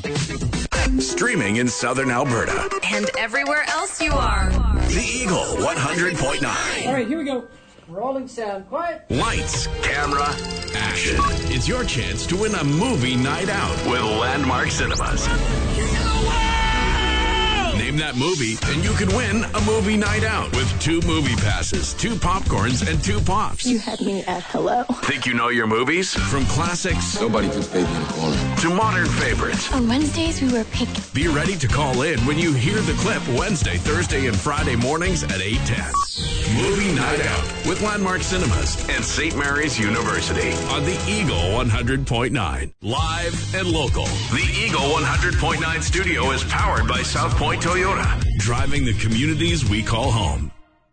Streaming in southern Alberta. And everywhere else you are. The Eagle 100.9. All right, here we go. Rolling sound. Quiet. Lights, camera, action. It's your chance to win a movie night out with Landmark Cinemas. Name that movie, and you can win a movie night out with 2 movie passes, 2 popcorns, and 2 pops. You had me at hello. Think you know your movies? From classics. Nobody puts baby in the corner. To modern favorites. On Wednesdays, we were picking. Be ready to call in when you hear the clip Wednesday, Thursday, and Friday mornings at 8:10. Movie Night Out with Landmark Cinemas and St. Mary's University on the Eagle 100.9. Live and local. The Eagle 100.9 studio is powered by South Point Toyota, driving the communities we call home.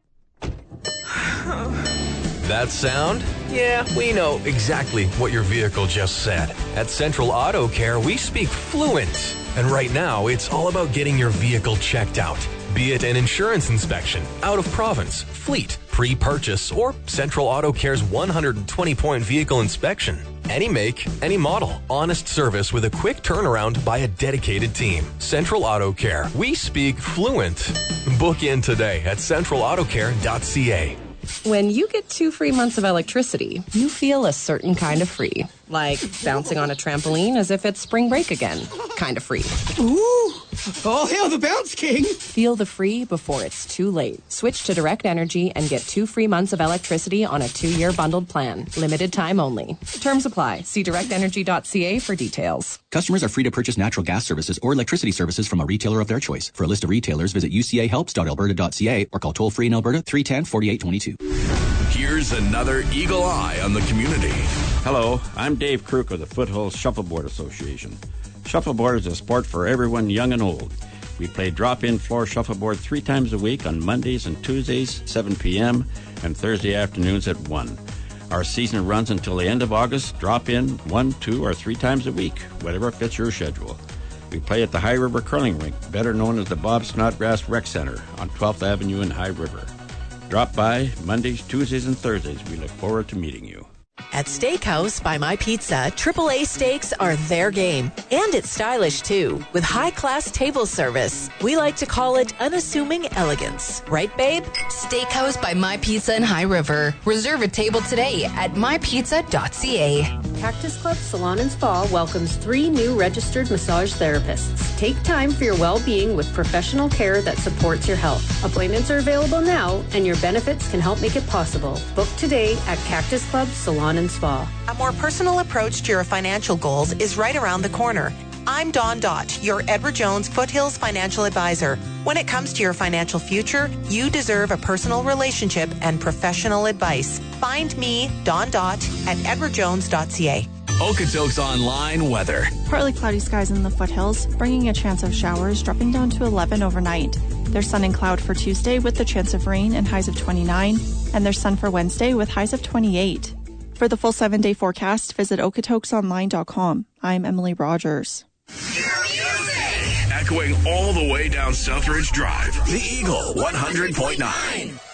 That sound? Yeah, we know exactly what your vehicle just said. At Central Auto Care, we speak fluent. And right now, it's all about getting your vehicle checked out. Be it an insurance inspection, out of province, fleet, pre-purchase, or Central Auto Care's 120-point vehicle inspection. Any make, any model. Honest service with a quick turnaround by a dedicated team. Central Auto Care. We speak fluent. Book in today at centralautocare.ca. When you get 2 free months of electricity, you feel a certain kind of free. Like bouncing on a trampoline as if it's spring break again. Kind of free. Ooh! All hail the Bounce King! Feel the free before it's too late. Switch to Direct Energy and get 2 free months of electricity on a 2-year bundled plan. Limited time only. Terms apply. See directenergy.ca for details. Customers are free to purchase natural gas services or electricity services from a retailer of their choice. For a list of retailers, visit ucahelps.alberta.ca or call toll-free in Alberta 310-4822. Here's another Eagle Eye on the community. Hello, I'm Dave Kruk of the Foothills Shuffleboard Association. Shuffleboard is a sport for everyone, young and old. We play drop-in floor shuffleboard 3 times a week on Mondays and Tuesdays, 7 p.m., and Thursday afternoons at 1. Our season runs until the end of August. Drop in 1, 2, or 3 times a week, whatever fits your schedule. We play at the High River Curling Rink, better known as the Bob Snodgrass Rec Center on 12th Avenue in High River. Drop by Mondays, Tuesdays, and Thursdays. We look forward to meeting you. At Steakhouse by My Pizza, AAA steaks are their game. And it's stylish, too, with high-class table service. We like to call it unassuming elegance. Right, babe? Steakhouse by My Pizza in High River. Reserve a table today at mypizza.ca. Cactus Club Salon and Spa welcomes 3 new registered massage therapists. Take time for your well-being with professional care that supports your health. Appointments are available now, and your benefits can help make it possible. Book today at Cactus Club Salon and Spa. A more personal approach to your financial goals is right around the corner. I'm Dawn Dott, your Edward Jones Foothills financial advisor. When it comes to your financial future, you deserve a personal relationship and professional advice. Find me, Dawn Dott, at edwardjones.ca. Okotoks Online weather. Partly cloudy skies in the foothills, bringing a chance of showers, dropping down to 11 overnight. There's sun and cloud for Tuesday with the chance of rain and highs of 29, and there's sun for Wednesday with highs of 28. For the full 7-day forecast, visit okotoksonline.com. I'm Emily Rogers. Echoing all the way down Southridge Drive, the Eagle 100.9.